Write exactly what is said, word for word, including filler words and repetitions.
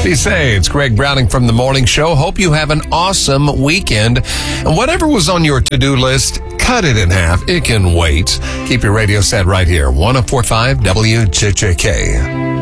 Be safe. It's Greg Browning from The Morning Show. Hope you have an awesome weekend. And whatever was on your to-do list, cut it in half. It can wait. Keep your radio set right here. one oh four point five W J J K.